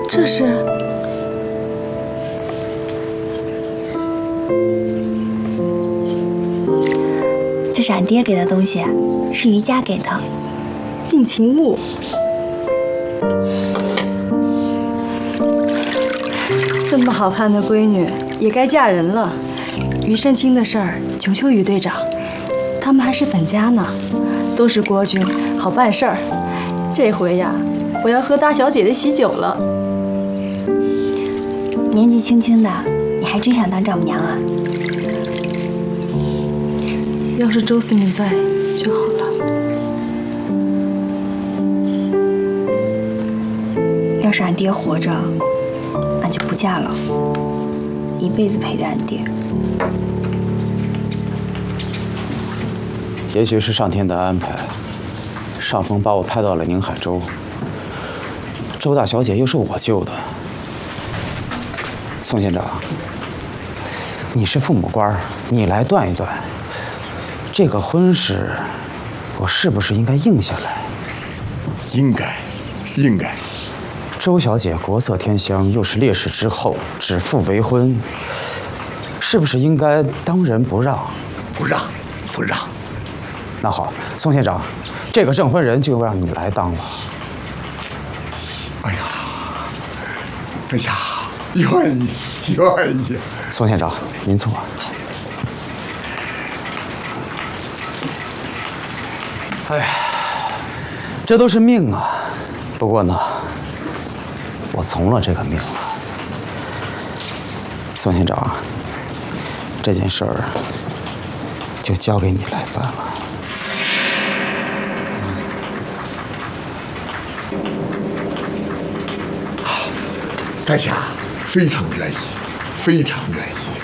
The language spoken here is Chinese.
这是？ 这是俺爹给的东西，是于家给的定情物。这么好看的闺女，也该嫁人了。于慎卿的事儿，求求于队长，他们还是本家呢，都是国君，好办事儿。这回呀，我要喝大小姐的喜酒了。 年纪轻轻的，你还真想当丈母娘啊？ 要是周司命在就好了。 要是俺爹活着，俺就不嫁了，一辈子陪着俺爹。 也许是上天的安排，上峰把我派到了宁海州。周大小姐又是我救的。宋县长，你是父母官，你来断一断，这个婚事，我是不是应该应下来？ 应该，应该。 周小姐国色天香，又是烈士之后，指腹为婚，是不是应该当仁不让？ 不让，不让。 那好，宋县长，这个证婚人就让你来当了。 哎呀，在下愿意，愿意。 宋县长，您坐。哎呀，这都是命啊！不过呢，我从了这个命了。宋县长，这件事儿就交给你来办了。 在下非常愿意，非常愿意。